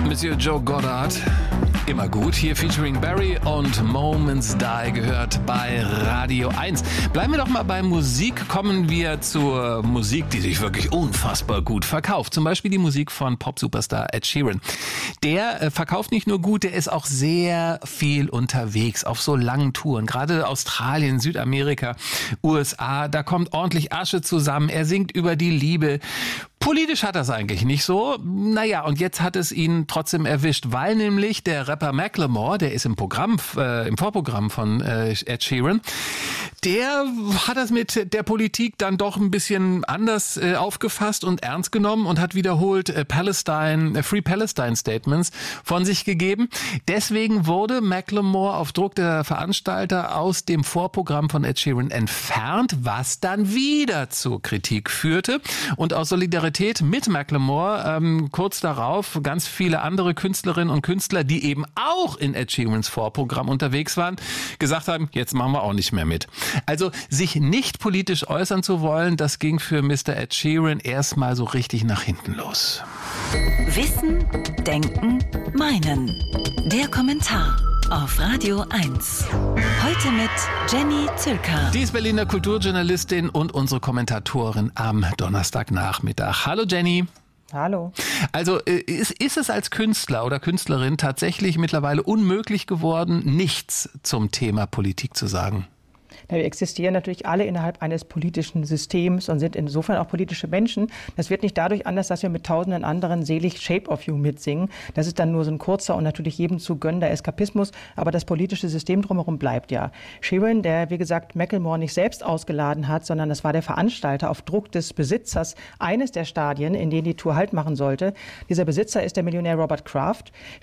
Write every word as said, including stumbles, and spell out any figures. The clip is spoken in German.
Monsieur Joe Goddard, immer gut. Hier featuring Barry und Moments Die gehört bei Radio eins. Bleiben wir doch mal bei Musik. Kommen wir zur Musik, die sich wirklich unfassbar gut verkauft. Zum Beispiel die Musik von Pop-Superstar Ed Sheeran. Der äh, verkauft nicht nur gut, der ist auch sehr viel unterwegs auf so langen Touren. Gerade Australien, Südamerika, U S A, da kommt ordentlich Asche zusammen. Er singt über die Liebe. Politisch hat er es eigentlich nicht so. Naja, und jetzt hat es ihn trotzdem erwischt, weil nämlich der Rapper Macklemore, der ist im Programm, äh, im Vorprogramm von äh, Ed Sheeran, der hat das mit der Politik dann doch ein bisschen anders äh, aufgefasst und ernst genommen und hat wiederholt äh, Palestine, äh, Free Palestine Statements von sich gegeben. Deswegen wurde Macklemore auf Druck der Veranstalter aus dem Vorprogramm von Ed Sheeran entfernt, was dann wieder zur Kritik führte. Und aus Solidarität mit Macklemore ähm, kurz darauf ganz viele andere Künstlerinnen und Künstler, die eben auch in Ed Sheerans Vorprogramm unterwegs waren, gesagt haben, jetzt machen wir auch nicht mehr mit. Also sich nicht politisch äußern zu wollen, das ging für Mister Ed Sheeran erstmal so richtig nach hinten los. Wissen, Denken, Meinen. Der Kommentar auf Radio eins. Heute mit Jenny Zülker. Die ist Berliner Kulturjournalistin und unsere Kommentatorin am Donnerstagnachmittag. Hallo Jenny. Hallo. Also ist, ist es als Künstler oder Künstlerin tatsächlich mittlerweile unmöglich geworden, nichts zum Thema Politik zu sagen? Wir existieren natürlich alle innerhalb eines politischen Systems und sind insofern auch politische Menschen. Das wird nicht dadurch anders, dass wir mit tausenden anderen selig Shape of You mitsingen. Das ist dann nur so ein kurzer und natürlich jedem zu gönnender Eskapismus. Aber das politische System drumherum bleibt ja. Sheeran, der wie gesagt Macklemore nicht selbst ausgeladen hat, sondern das war der Veranstalter auf Druck des Besitzers eines der Stadien, in denen die Tour Halt machen sollte. Dieser Besitzer ist der Millionär Robert Kraft.